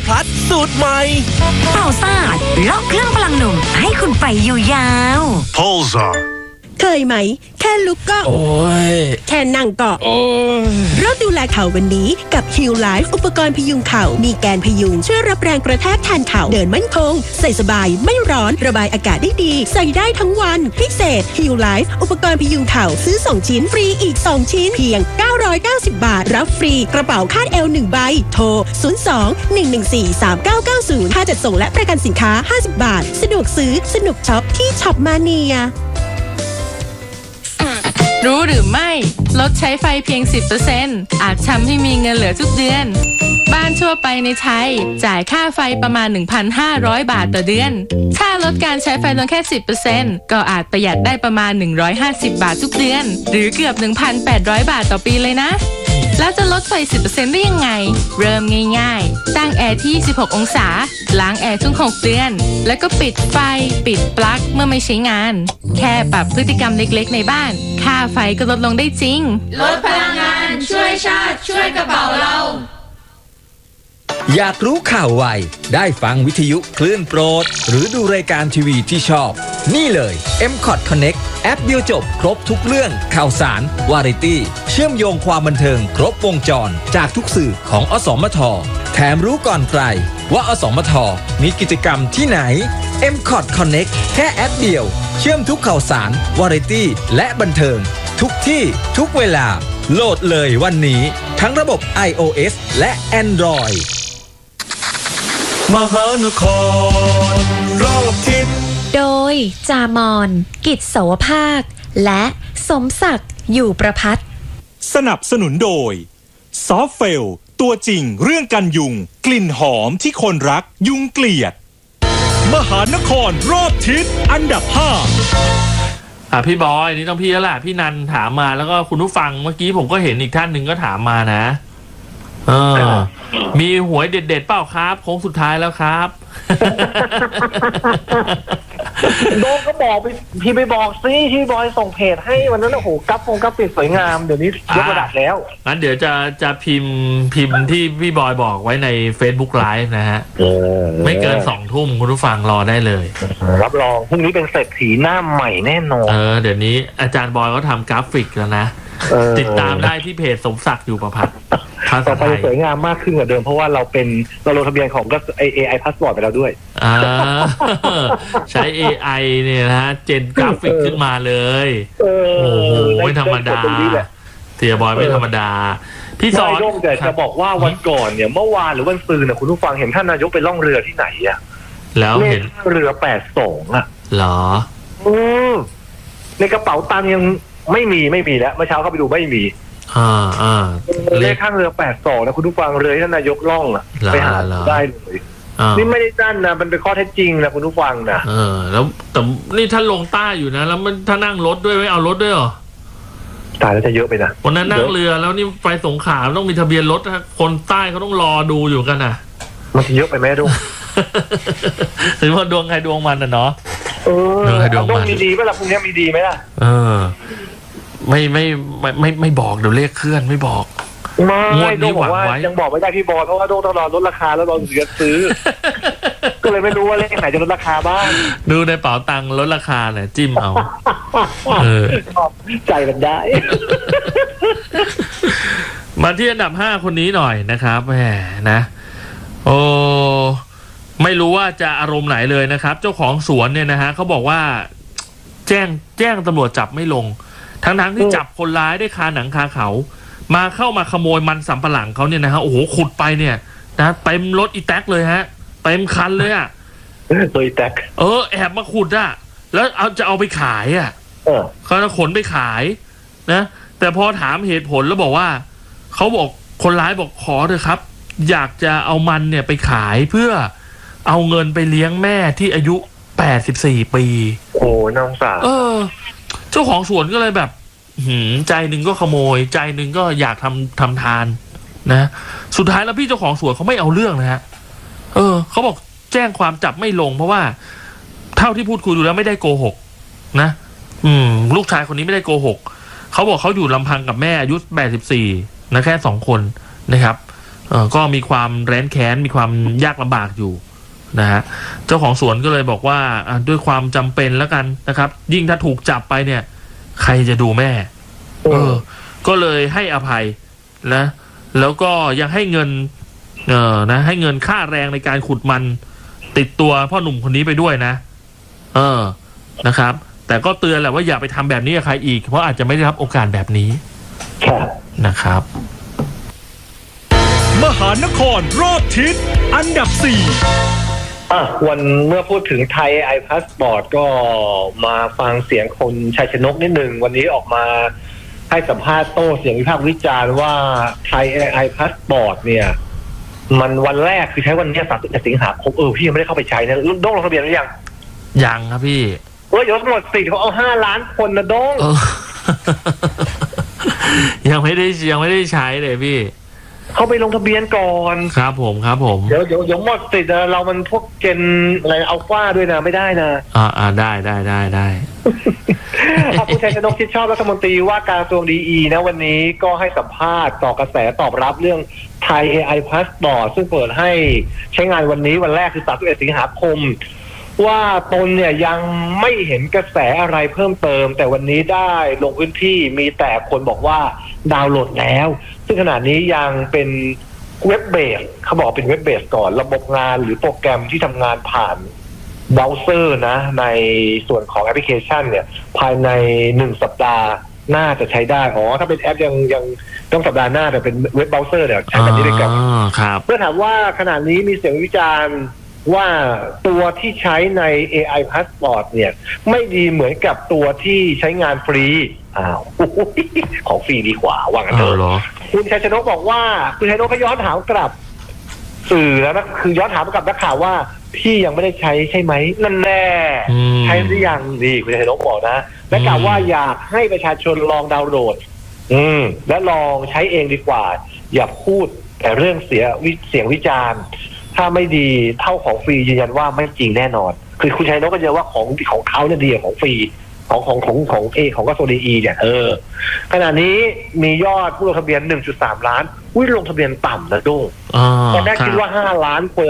พลัสสูตรใหม่เป่าซ่าล็อกเครื่องพลังหนุ่มให้คุณไปอยู่ยาว Pulsar เคยไหมแค่ลุกก็โอ้ยแค่นั่งก็โอ้ยเราดูแลเข่าวันนี้กับ Heal Life อุปกรณ์พยุงเข่ามีแกนพยุงช่วยรับแรงกระแทกแทนเข่าเดินมั่นคงใส่สบายไม่ร้อนระบายอากาศได้ดีใส่ได้ทั้งวันพิเศษ Heal Life อุปกรณ์พยุงเข่าซื้อ2ชิ้นฟรีอีก2ชิ้นเพียง990 บาทรับฟรีกระเป๋าคาดเอว1ใบโทร02-114-3990ค่าจัดส่งและประกันสินค้า50บาทสะดวกซื้อสนุกช็อปที่ช็อปมาเนียรู้หรือไม่ลดใช้ไฟเพียง 10% อาจทำให้มีเงินเหลือทุกเดือนบ้านทั่วไปในไทยจ่ายค่าไฟประมาณ 1,500 บาทต่อเดือนถ้าลดการใช้ไฟลงแค่ 10% ก็อาจประหยัดได้ประมาณ150 บาททุกเดือนหรือเกือบ 1,800 บาทต่อปีเลยนะแล้วจะลดไฟ 10% ได้ยังไงเริ่มง่ายๆตั้งแอร์ที่16องศาล้างแอร์ทุก6เดือนแล้วก็ปิดไฟปิดปลั๊กเมื่อไม่ใช้งานแค่ปรับพฤติกรรมเล็กๆในบ้านค่าไฟก็ลดลงได้จริงลดพลังงานช่วยชาติช่วยกระเป๋าเราอยากรู้ข่าวไวได้ฟังวิทยุคลื่นโปรดหรือดูรายการทีวีที่ชอบนี่เลย MCOT Connect แอปเดียวจบครบทุกเรื่องข่าวสารวาไรตี้เชื่อมโยงความบันเทิงครบวงจรจากทุกสื่อของอสมทแถมรู้ก่อนใครว่าอสมทมีกิจกรรมที่ไหน MCOT Connect แค่แอปเดียวเชื่อมทุกข่าวสารวาไรตี้และบันเทิงทุกที่ทุกเวลาโหลดเลยวันนี้ทั้งระบบ iOS และ Android มหานครรอบทิศโดยจามอนกิจโสภาคและสมศักดิ์อยู่ประภัตสนับสนุนโดยซอฟเฟลตัวจริงเรื่องกันยุงกลิ่นหอมที่คนรักยุงเกลียดมหานครรอบทิศอันดับ5 พี่บอยนี่ต้องพี่แล้วแหละพี่นันถามมาแล้วก็คุณผู้ฟังเมื่อกี้ผมก็เห็นอีกท่านหนึ่งก็ถามมานะมีหวยเด็ดๆเปล่าครับโค้งสุดท้ายแล้วครับโดนก็บอกพี่ไปบอกซิที่บอยส่งเพจให้วันนั้นโอ้โหกั๊บปิดสวยงามเดี๋ยวนี้ยกระดับแล้วงั้นเดี๋ยวจะพิมพ์ที่พี่บอยบอกไว้ใน Facebook Live นะฮะไม่เกิน 20:00 นคุณผู้ฟังรอได้เลยรับรองพรุ่งนี้เป็นเศรษฐีหน้าใหม่แน่นอนเดี๋ยวนี้อาจารย์บอยเขาทำกราฟิกแล้วนะติดตามได้ที่เพจสมศักดิ์อยู่ประภัตต่อไปสวยงามมากขึ้นกว่าเดิมเพราะว่าเราลงทะเบียนของก็ AI Passport ไปแล้วด้วยใช้ AI เนี่ยนะฮะเจนกราฟิกขึ้นมาเลยโอ้โหไม่ธรรมดาเทียบอยไม่ธรรมดาพี่สอนแต่จะบอกว่าวันก่อนเนี่ยเมื่อวานหรือวันซืนเนี่ยคุณผู้ฟังเห็นท่านนายกไปล่องเรือที่ไหนอ่ะแล้วเห็นเรือ82อ่ะเหรอในกระเป๋าตังค์ยังไม่มีแล้วเมื่อเช้าเข้าไปดูไม่มีเลขข้างเรือ82นะคุณผู้ฟังเรือที่ท่านนายกล่องอ่ะไปหาได้เลยนี่ไม่ได้ด้านนะมันเป็นข้อเท็จจริงนะคุณผู้ฟังนะแล้วแต่นี่ท่านลงใต้อยู่นะแล้วมันถ้านั่งรถด้วยไม่เอารถด้วยหรอตายแล้วจะเยอะไปนะวันนั้นนั่งเรือแล้วนี่ไปสงขลาต้องมีทะเบียนรถนะคนใต้เขาต้องรอดูอยู่กันนะมันเยอะไปไหมดุหรือว่าดวงใครดวงมันน่ะเนาะดวงใครดวงมันมีดีไหมล่ะพรุ่งนี้มีดีไหมล่ะไม่บอกเดี๋ยวเลขเคลื่อนไม่บอกงวดนี้หวังไว้ยังบอกไม่ได้พี่บอยเพราะว่าต้องรอลดราคาแล้วรอซื้อก็เลยไม่รู้ว่าเลขไหนจะลดราคาบ้างดูในเป๋าตังค์ลดราคาเนี่ยจิ้มเอาใจมันได้มาที่อันดับ5คนนี้หน่อยนะครับแหมนะโอ้ไม่รู้ว่าจะอารมณ์ไหนเลยนะครับเจ้าของสวนเนี่ยนะฮะเขาบอกว่าแจ้งตำรวจจับไม่ลงทั้งที่จับคนร้ายได้คาหนังคาเขาเข้ามาขโมยมันสำปะหลังเขาเนี่ยนะฮะโอ้โหขุดไปเนี่ยนะเต็มรถอีแท็กเลยฮะเต็มคันเลยอ่ะตัวอีแท็กแอบมาขุดอ่ะแล้วจะเอาไปขายอ่ะเขาจะขนไปขายนะแต่พอถามเหตุผลแล้วบอกว่าเขาบอกคนร้ายบอกขอเถอะครับอยากจะเอามันเนี่ยไปขายเพื่อเอาเงินไปเลี้ยงแม่ที่อายุ84 ปีโอ้น้องสาวเจ้าของสวนก็เลยแบบใจหนึ่งก็ขโมยใจหนึ่งก็อยากทำทานนะสุดท้ายแล้วพี่เจ้าของสวนเขาไม่เอาเรื่องนะฮะเขาบอกแจ้งความจับไม่ลงเพราะว่าเท่าที่พูดคุยดูแล้วไม่ได้โกหกนะลูกชายคนนี้ไม่ได้โกหกเขาบอกเขาอยู่ลำพังกับแม่อายุ84นะแค่2 คนนะครับก็มีความแร้นแค้นมีความยากลำบากอยู่นะฮะเจ้าของสวนก็เลยบอกว่าด้วยความจำเป็นแล้วกันนะครับยิ่งถ้าถูกจับไปเนี่ยใครจะดูแม่ก็เลยให้อภัยนะแล้วก็ยังให้เงินให้เงินค่าแรงในการขุดมันติดตัวพ่อหนุ่มคนนี้ไปด้วยนะนะครับแต่ก็เตือนแหละว่าอย่าไปทำแบบนี้กับใครอีกเพราะอาจจะไม่ได้รับโอกาสแบบนี้นะครับมหานครรอบทิศอันดับ4 วันเมื่อพูดถึงไทย AI Passport ก็มาฟังเสียงคนชัยชนกนิดหนึ่งวันนี้ออกมาให้สัมภาษณ์โต้เสียงวิพากษ์วิจารณ์ว่าไทย AI Passport เนี่ยมันวันแรกคือใช้วันนี้31 สิงหาคมพี่ยังไม่ได้เข้าไปใช้นะด้งลงทะเบียนหรือยังครับพี่ยศหมดสิทธิ์เขาเอา5 ล้านคนนะด้งยังไม่ได้ใช้เลยพี่เขาไปลงทะเบียนก่อนครับผมเดี๋ยวหมดสิทธิ์เรามันพวกเจนอะไรอัลฟาด้วยนะไม่ได้นะได้ผู้ชัยชนกที่ชอบรัฐมนตรีว่าการกระทรวงดีนะวันนี้ก็ให้สัมภาษณ์ต่อกระแสตอบรับเรื่องไทย AI Passport ซึ่งเปิดให้ใช้งานวันนี้วันแรกคือ31 สิงหาคมว่าตนเนี่ยยังไม่เห็นกระแสอะไรเพิ่มเติมแต่วันนี้ได้ลงพื้นที่มีแต่คนบอกว่าดาวน์โหลดแล้วซึ่งขณะนี้ยังเป็นเว็บเบสเขาบอกเป็นเว็บเบสก่อนระบบงานหรือโปรแกรมที่ทำงานผ่านเบราว์เซอร์นะในส่วนของแอปพลิเคชันเนี่ยภายใน1 สัปดาห์น่าจะใช้ได้ถ้าเป็นแอปยังต้องสัปดาห์หน้าแต่เป็นเว็บเบราว์เซอร์เนี่ยใช้แบบนี้ได้กันเมื่อถามว่าขณะนี้มีเสียงวิจารณ์ว่าตัวที่ใช้ใน AI Passport เนี่ยไม่ดีเหมือนกับตัวที่ใช้งานฟรีของฟรีดีกว่าว่างั้นเถอะคุณชัยชนกบอกว่าคุณชัยชนกก็ย้อนถามกลับสื่อแล้วนะคือย้อนถามกลับนักข่าวว่าพี่ยังไม่ได้ใช้ใช่ไหมนั่นแน่ใช้หรือยังดีคุณชัยชนกบอกนะและกล่าวว่าอยากให้ประชาชนลองดาวน์โหลดและลองใช้เองดีกว่าอย่าพูดแต่เรื่องเสียงวิจารณ์ถ้าไม่ดีเท่าของฟรียืนยันว่าไม่จริงแน่นอนคือคุณชัยนกก็เจอว่าของเขาเนี่ยดีกว่าของฟรีของกระทรวงดีเนี่ยขณะนี้มียอดผู้ลงทะเบียน 1.3 ล้านลงทะเบียนต่ำนะโด้ตอนแรกคิดว่า5 ล้านคน